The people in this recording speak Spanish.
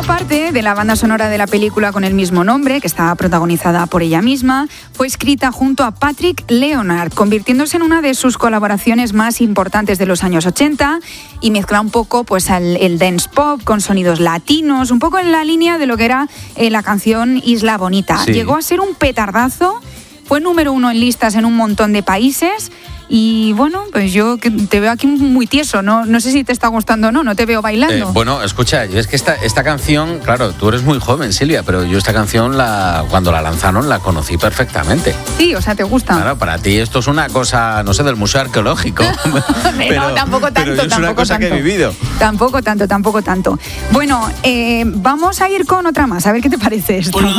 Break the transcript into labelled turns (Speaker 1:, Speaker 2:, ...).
Speaker 1: Formó parte de la banda sonora de la película con el mismo nombre, que estaba protagonizada por ella misma. Fue escrita junto a Patrick Leonard, convirtiéndose en una de sus colaboraciones más importantes de los años 80 y mezcla un poco pues, el dance pop con sonidos latinos, un poco en la línea de lo que era la canción Isla Bonita.
Speaker 2: Sí.
Speaker 1: Llegó a ser un petardazo, fue número 1 en listas en un montón de países. Y bueno, pues yo te veo aquí muy tieso, no sé si te está gustando o no te veo bailando.
Speaker 2: Bueno, escucha, yo es que esta canción, claro, tú eres muy joven, Silvia, pero yo esta canción cuando la lanzaron la conocí perfectamente.
Speaker 1: Sí, o sea, ¿te gusta?
Speaker 2: Claro, para ti esto es una cosa, no sé, del Museo Arqueológico.
Speaker 1: No, tampoco tanto.
Speaker 2: Pero es una cosa que he vivido.
Speaker 1: Tampoco tanto. Bueno, vamos a ir con otra más, a ver qué te parece esta.